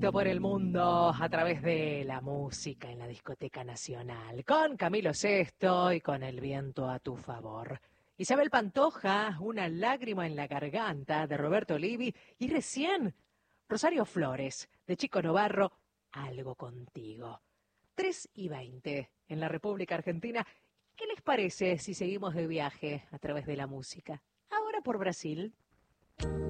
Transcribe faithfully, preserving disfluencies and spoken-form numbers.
Por el mundo a través de la música en la Discoteca Nacional, con Camilo Sesto y con El viento a tu favor. Isabel Pantoja, Una lágrima en la garganta, de Roberto Livi, y recién Rosario Flores, de Chico Novarro, Algo contigo. tres y veinte en la República Argentina. ¿Qué les parece si seguimos de viaje a través de la música? Ahora por Brasil.